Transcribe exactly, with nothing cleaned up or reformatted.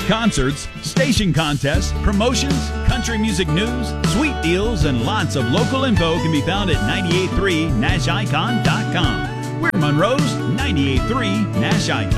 concerts, station contests, promotions, country music news, sweet deals, and lots of local info can be found at nine eight three Nash Icon dot com. We're Monroe's ninety-eight point three Nash Icon.